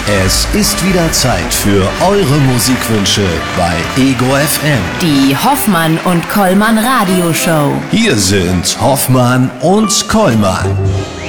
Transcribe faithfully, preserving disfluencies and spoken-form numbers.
Es ist wieder Zeit für eure Musikwünsche bei Ego F M. Die Hoffmann und Kollmann Radioshow. Hier sind Hoffmann und Kollmann.